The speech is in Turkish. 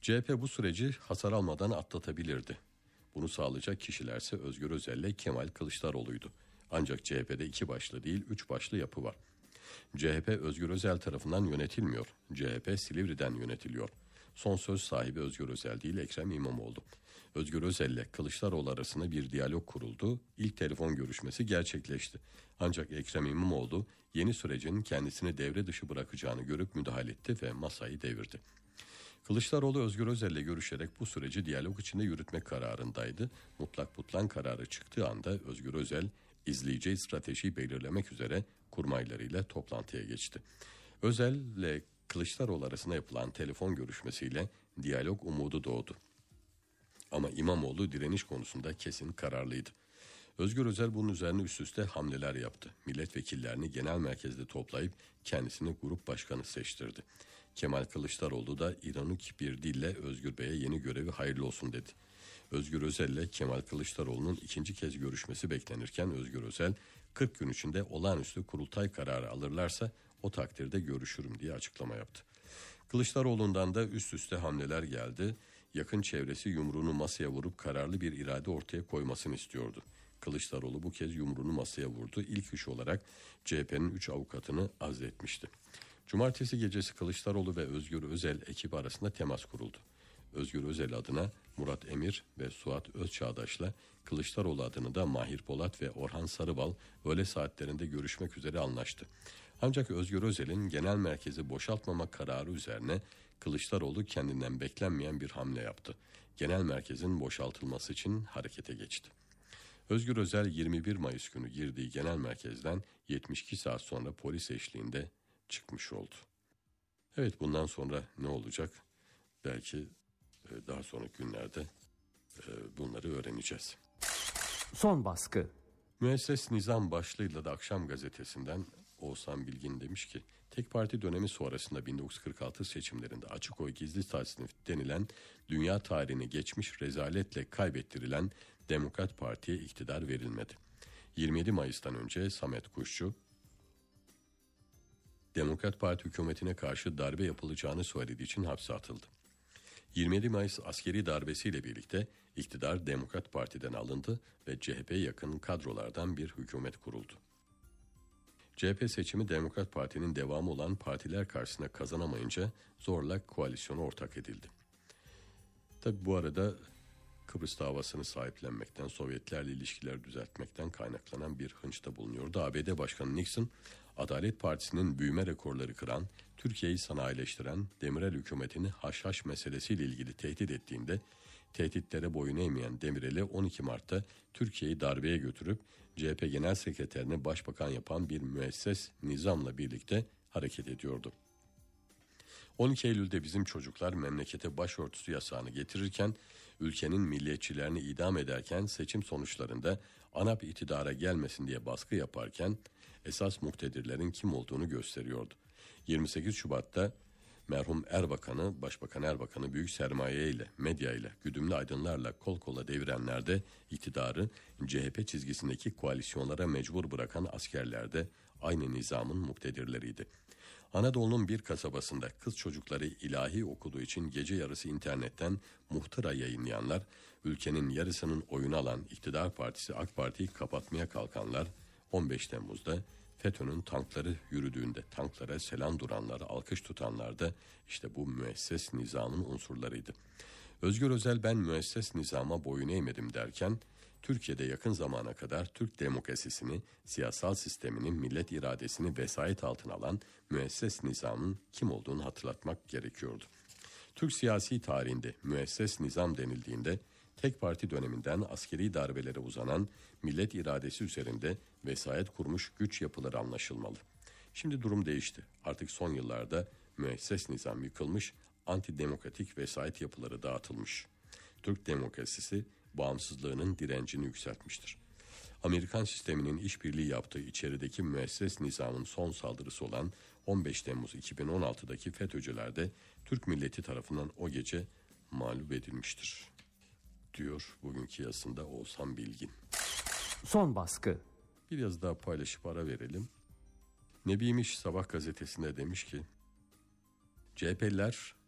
CHP bu süreci hasar almadan atlatabilirdi. Bunu sağlayacak kişilerse Özgür Özel ile Kemal Kılıçdaroğlu'ydu. Ancak CHP'de 2 başlı değil 3 başlı yapı var. CHP Özgür Özel tarafından yönetilmiyor. CHP Silivri'den yönetiliyor. Son söz sahibi Özgür Özel değil Ekrem İmamoğlu. Özgür Özel ile Kılıçdaroğlu arasında bir diyalog kuruldu. İlk telefon görüşmesi gerçekleşti. Ancak Ekrem İmamoğlu yeni sürecin kendisini devre dışı bırakacağını görüp müdahale etti ve masayı devirdi. Kılıçdaroğlu Özgür Özel ile görüşerek bu süreci diyalog içinde yürütmek kararındaydı. Mutlak butlan kararı çıktığı anda Özgür Özel izleyeceği stratejiyi belirlemek üzere kurmaylarıyla toplantıya geçti. Özel ile Kılıçdaroğlu arasında yapılan telefon görüşmesiyle diyalog umudu doğdu. Ama İmamoğlu direniş konusunda kesin kararlıydı. Özgür Özel bunun üzerine üst üste hamleler yaptı. Milletvekillerini genel merkezde toplayıp kendisini grup başkanı seçtirdi. Kemal Kılıçdaroğlu da ironik bir dille Özgür Bey'e yeni görevi hayırlı olsun dedi. Özgür Özel ile Kemal Kılıçdaroğlu'nun ikinci kez görüşmesi beklenirken Özgür Özel 40 gün içinde olağanüstü kurultay kararı alırlarsa o takdirde görüşürüm diye açıklama yaptı. Kılıçdaroğlu'ndan da üst üste hamleler geldi. Yakın çevresi yumruğunu masaya vurup kararlı bir irade ortaya koymasını istiyordu. Kılıçdaroğlu bu kez yumruğunu masaya vurdu. İlk iş olarak CHP'nin 3 avukatını azletmişti. Cumartesi gecesi Kılıçdaroğlu ve Özgür Özel ekibi arasında temas kuruldu. Özgür Özel adına Murat Emir ve Suat Özçağdaş'la Kılıçdaroğlu adını da Mahir Polat ve Orhan Sarıbal öğle saatlerinde görüşmek üzere anlaştı. Ancak Özgür Özel'in genel merkezi boşaltmama kararı üzerine Kılıçdaroğlu kendinden beklenmeyen bir hamle yaptı. Genel merkezin boşaltılması için harekete geçti. Özgür Özel 21 Mayıs günü girdiği genel merkezden 72 saat sonra polis eşliğinde çıkmış oldu. Evet, bundan sonra ne olacak? Belki daha sonraki günlerde bunları öğreneceğiz. Son baskı. Müesses Nizam başlığıyla da Akşam Gazetesi'nden Oğuzhan Bilgin demiş ki, tek parti dönemi sonrasında 1946 seçimlerinde açık oy gizli tasnif denilen dünya tarihini geçmiş rezaletle kaybettirilen Demokrat Parti'ye iktidar verilmedi. 27 Mayıs'tan önce Samet Kuşçu, Demokrat Parti hükümetine karşı darbe yapılacağını söylediği için hapse atıldı. 27 Mayıs askeri darbesiyle birlikte iktidar Demokrat Parti'den alındı ve CHP'ye yakın kadrolardan bir hükümet kuruldu. CHP seçimi Demokrat Parti'nin devamı olan partiler karşısında kazanamayınca zorla koalisyona ortak edildi. Tabi bu arada Kıbrıs davasını sahiplenmekten, Sovyetlerle ilişkileri düzeltmekten kaynaklanan bir hınçta bulunuyordu. ABD Başkanı Nixon, Adalet Partisi'nin büyüme rekorları kıran, Türkiye'yi sanayileştiren Demirel hükümetini haşhaş meselesiyle ilgili tehdit ettiğinde, tehditlere boyun eğmeyen Demirel'i 12 Mart'ta Türkiye'yi darbeye götürüp CHP Genel Sekreterini başbakan yapan bir müesses nizamla birlikte hareket ediyordu. 12 Eylül'de bizim çocuklar memlekete başörtüsü yasağını getirirken, ülkenin milliyetçilerini idam ederken, seçim sonuçlarında ANAP iktidara gelmesin diye baskı yaparken esas muktedirlerin kim olduğunu gösteriyordu. 28 Şubat'ta merhum Erbakan'ı, Başbakan Erbakan'ı büyük sermaye ile, medya ile, güdümlü aydınlarla kol kola devirenler de iktidarı CHP çizgisindeki koalisyonlara mecbur bırakan askerler de aynı nizamın muktedirleriydi. Anadolu'nun bir kasabasında kız çocukları ilahi okuduğu için gece yarısı internetten muhtıra yayınlayanlar, ülkenin yarısının oyunu alan iktidar partisi AK Parti'yi kapatmaya kalkanlar, 15 Temmuz'da FETÖ'nün tankları yürüdüğünde tanklara selam duranlar, alkış tutanlar da işte bu müesses nizamın unsurlarıydı. Özgür Özel ben müesses nizama boyun eğmedim derken, Türkiye'de yakın zamana kadar Türk demokrasisini, siyasal sistemini, millet iradesini vesayet altına alan müesses nizamın kim olduğunu hatırlatmak gerekiyordu. Türk siyasi tarihinde müesses nizam denildiğinde, tek parti döneminden askeri darbelere uzanan millet iradesi üzerinde vesayet kurmuş güç yapıları anlaşılmalı. Şimdi durum değişti. Artık son yıllarda müesses nizam yıkılmış, antidemokratik vesayet yapıları dağıtılmış. Türk demokrasisi bağımsızlığının direncini yükseltmiştir. Amerikan sisteminin işbirliği yaptığı içerideki müesses nizamın son saldırısı olan 15 Temmuz 2016'daki FETÖ'cüler de Türk milleti tarafından o gece mağlup edilmiştir, diyor bugünkü yazısında Oğuzhan Bilgin. Son baskı. Bir yazı daha paylaşıp ara verelim. Nebimiş Sabah gazetesinde demiş ki, CHP'liler